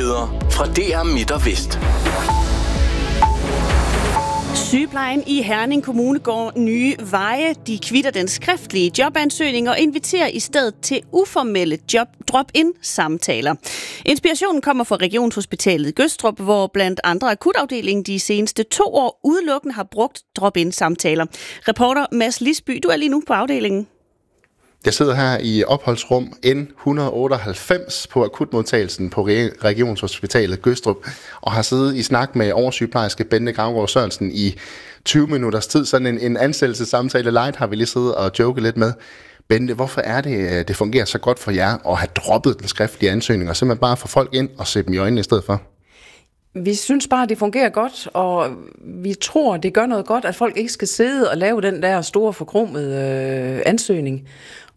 nyheder fra DR Midt og Vest. Sygeplejen i Herning Kommune går nye veje. De kvitter den skriftlige jobansøgning og inviterer i stedet til uformelle drop-in-samtaler. Inspirationen kommer fra Regionshospitalet Gødstrup, hvor blandt andre akutafdelingen de seneste 2 år udelukkende har brugt drop-in-samtaler. Reporter Mads Lisby, du er lige nu på afdelingen. Jeg sidder her i opholdsrum N198 på akutmodtagelsen på Regionshospitalet Gødstrup og har siddet i snak med oversygeplejerske Bente Gravgaard Sørensen i 20 minutters tid. Sådan en ansættelsessamtale light har vi lige siddet og joket lidt med. Bente, hvorfor er det fungerer så godt for jer at have droppet den skriftlige ansøgning og simpelthen bare få folk ind og se dem i øjnene i stedet for? Vi synes bare, at det fungerer godt, og vi tror, det gør noget godt, at folk ikke skal sidde og lave den der store forkromede ansøgning.